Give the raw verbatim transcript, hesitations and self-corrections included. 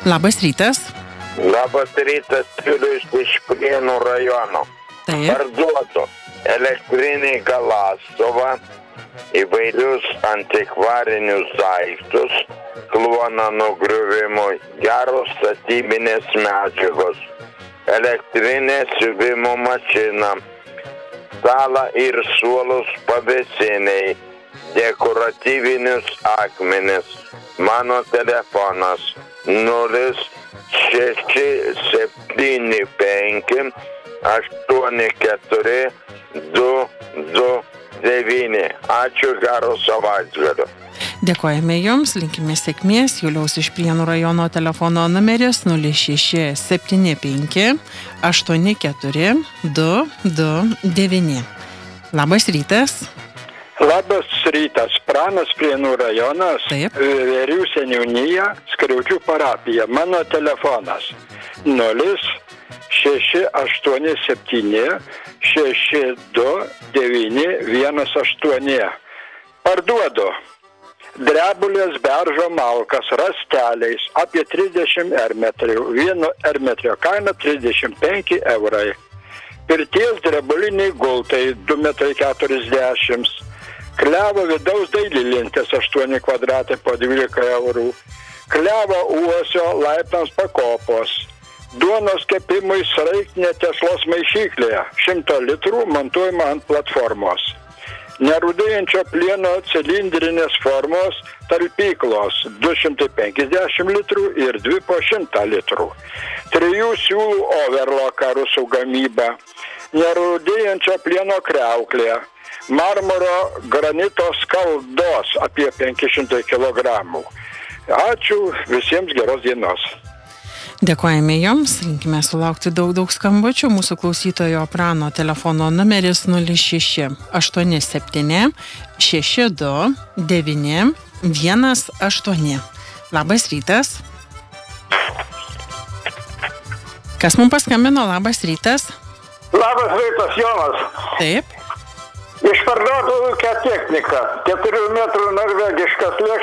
Labas rytas. Labas rytas, Julius iš Prienų rajono. Taip. Parduodu elektrinį galastuvą, įvairius antikvarinius daiktus, kluoną nugriuvimui, geros statybinės medžiagos, elektrinė siuvimo mašina, stalą ir suolus pavėsiniai, dekoratyvinius akmenis. Mano telefonas nulis šeši septyni penki aštuoni keturi du du devyni. Ačiū, gero savaitgalio. Dėkojame Jums, linkime sėkmės. Juliaus iš Prienų rajono telefono numeris nulis šeši septyni penki aštuoni keturi du du devyni. Labas rytas. Labas rytas, Pranas Prienų rajonas, Taip. Vėrių seniūnija, Skriaudžių parapija. Mano telefonas nulis šeši aštuoni septyni šeši du devyni vienas aštuoni. Parduodu drebulės beržo malkas rasteliais apie trisdešimt ermetrių. Vieno ermetrio kaina trisdešimt penki eurai. Pirties drebuliniai gultai du metrai keturiasdešimt. Klevo vidaus dailylintės aštuoni kvadratai po dvylika eurų. Klevo uosio laiptams pakopos. Duonos kepimui sraigtinė tešlos maišyklė šimto litrų montuojama ant platformos. Nerūdėjančio plieno cilindrinės formos talpyklos du šimtai penkiasdešimt litrų ir dvi po šimtą litrų. Trijų siūlų overloką rusų gamyba. Nerūdėjančio plieno kriauklė. Marmuro granito skaldos apie penki šimtai kilogramų. Ačiū, visiems geros dienos. Dėkojame Jums, linkime sulaukti daug daug skambučių. Mūsų klausytojo Prano telefono numeris nulis šeši aštuoni septyni šeši du devyni vienas aštuoni. Labas rytas. Kas mums paskambino? Labas rytas. Labas rytas, Jonas. Taip. Išparduodu ūkio techniką. keturių metrų norvegiškas lėkštės.